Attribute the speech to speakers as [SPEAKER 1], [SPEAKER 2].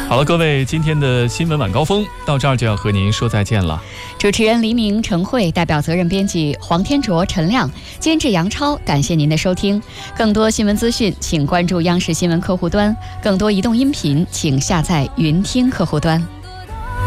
[SPEAKER 1] 好了，各位，今天的新闻晚高峰到这儿就要和您说再见了。
[SPEAKER 2] 主持人黎明、陈慧，代表责任编辑黄天卓、陈亮，监制杨超，感谢您的收听。更多新闻资讯，请关注央视新闻客户端；更多移动音频，请下载云听客户端。